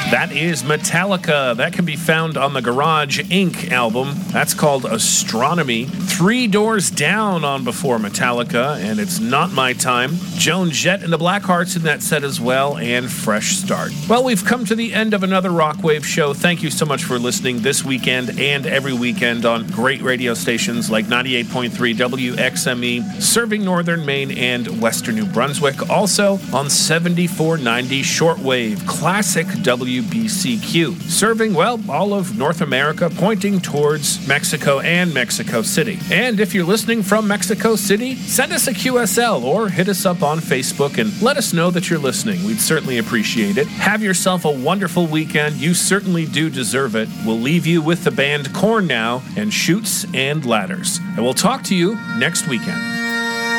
That is Metallica. That can be found on the Garage Inc. album. That's called Astronomy. Three Doors Down on before Metallica, and It's Not My Time. Joan Jett and the Blackhearts in that set as well, and Fresh Start. Well, we've come to the end of another Rockwave show. Thank you so much for listening this weekend and every weekend on great radio stations like 98.3 WXME, serving Northern Maine and Western New Brunswick. Also on 7490 Shortwave, classic WBCQ, serving, well, all of North America, pointing towards Mexico and Mexico City. And if you're listening from Mexico City, send us a QSL or hit us up on Facebook and let us know that you're listening. We'd certainly appreciate it. Have yourself a wonderful weekend. You certainly do deserve it. We'll leave you with the band Korn now and Chutes and Ladders. And we'll talk to you next weekend.